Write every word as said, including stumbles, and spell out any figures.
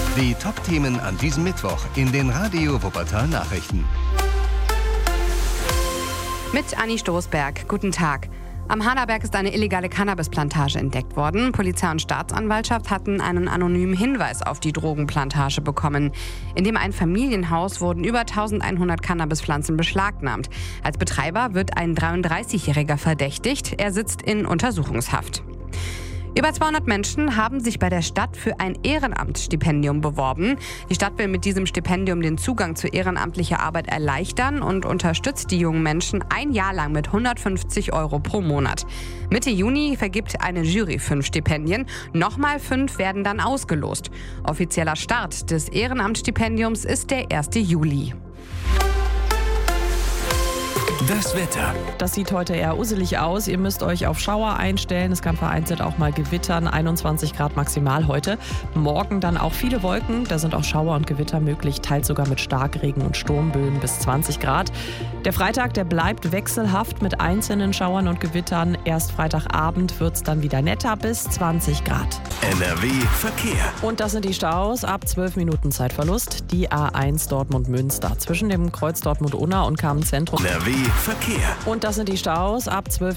Die Top-Themen an diesem Mittwoch in den Radio Wuppertal Nachrichten. Mit Anni Stoßberg. Guten Tag. Am Haderberg ist eine illegale Cannabisplantage entdeckt worden. Polizei und Staatsanwaltschaft hatten einen anonymen Hinweis auf die Drogenplantage bekommen. In dem Einfamilienhaus wurden über eintausendeinhundert Cannabispflanzen beschlagnahmt. Als Betreiber wird ein dreiunddreißigjähriger verdächtigt. Er sitzt in Untersuchungshaft. Über zweihundert Menschen haben sich bei der Stadt für ein Ehrenamtsstipendium beworben. Die Stadt will mit diesem Stipendium den Zugang zu ehrenamtlicher Arbeit erleichtern und unterstützt die jungen Menschen ein Jahr lang mit hundertfünfzig Euro pro Monat. Mitte Juni vergibt eine Jury fünf Stipendien. Nochmal fünf werden dann ausgelost. Offizieller Start des Ehrenamtsstipendiums ist der erste Juli. Das Wetter. Das sieht heute eher usselig aus. Ihr müsst euch auf Schauer einstellen. Es kann vereinzelt auch mal gewittern. einundzwanzig Grad maximal heute. Morgen dann auch viele Wolken. Da sind auch Schauer und Gewitter möglich. Teils sogar mit Starkregen und Sturmböen bis zwanzig Grad. Der Freitag, der bleibt wechselhaft mit einzelnen Schauern und Gewittern. Erst Freitagabend wird es dann wieder netter bis zwanzig Grad. N R W Verkehr. Und das sind die Staus ab zwölf Minuten Zeitverlust. Die A eins Dortmund-Münster zwischen dem Kreuz Dortmund-Unna und Kamen-Zentrum. N R W Verkehr. Und das sind die Staus ab zwölf